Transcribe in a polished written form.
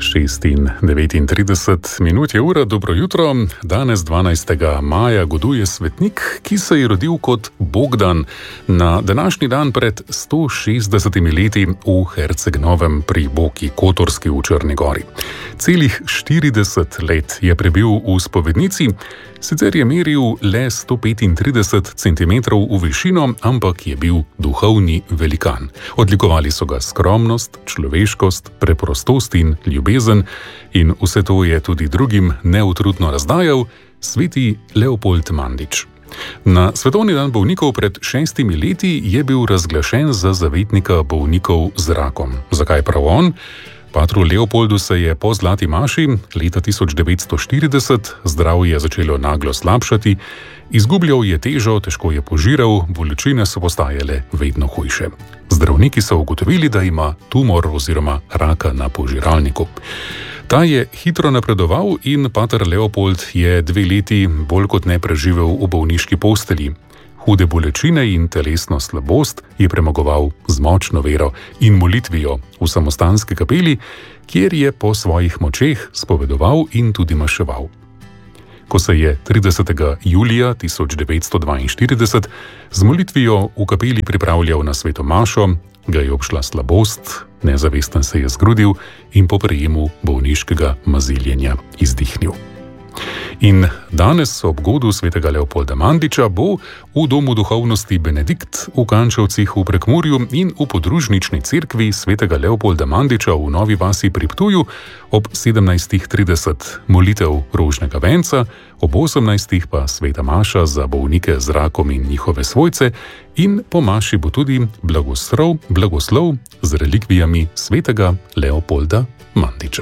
6:39 je ura, dobro jutro. Danes 12. maja goduje svetnik, ki se je rodil kot Bogdan na današnji dan pred 160 leti v Herceg-Novem pri Boki Kotorski v Črni Gori. Celih 40 let je prebil v spovednici, sicer je meril le 135 cm v višino, ampak je bil duhovni velikan. Odlikovali so ga skromnost, človeškost, preprostost in ljubezen in vse to je tudi drugim neutrudno razdajal sveti Leopold Mandič. Na svetovni dan bolnikov pred 6 leti je bil razglašen za zavetnika bolnikov z rakom. Zakaj prav on? Patru Leopoldu se je po zlati maši leta 1940 zdravje začelo naglo slabšati, izgubljal je težo, težko je požiral, bolečine so postajale vedno hujše. Zdravniki so ugotovili, da ima tumor oziroma raka na požiralniku. Ta je hitro napredoval in pater Leopold je 2 leti bolj kot ne preživel v bolniški postelji. Hude bolečine in telesno slabost je premagoval z močno vero in molitvijo v samostanski kapeli, kjer je po svojih močeh spovedoval in tudi maševal. Ko se je 30. julija 1942 z molitvijo v kapeli pripravljal na sveto mašo, ga je obšla slabost, nezavesten se je zgrudil in po prejemu bolniškega maziljenja izdihnil. In danes ob godu svetega Leopolda Mandiča bo v Domu duhovnosti Benedikt v Kančevcih v Prekmurju in v podružnični cerkvi svetega Leopolda Mandiča v Novi vasi pri Ptuju ob 17:30 molitev rožnega venca, ob 18. pa sveta maša za bolnike z rakom in njihove svojce in po maši bo tudi blagoslov z relikvijami svetega Leopolda Mandiča.